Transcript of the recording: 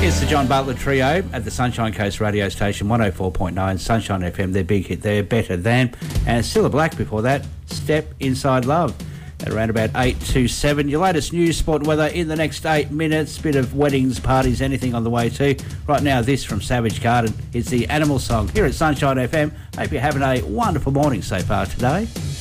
It's the John Butler Trio at the Sunshine Coast radio station, 104.9 Sunshine FM. Their big hit there, Better Than. And Cilla Black before that, Step Inside Love. At around about 8 to 7. Your latest news, sport and weather in the next 8 minutes. Bit of weddings, parties, anything on the way too. Right now, this from Savage Garden. It's the Animal Song here at Sunshine FM. Hope you're having a wonderful morning so far today.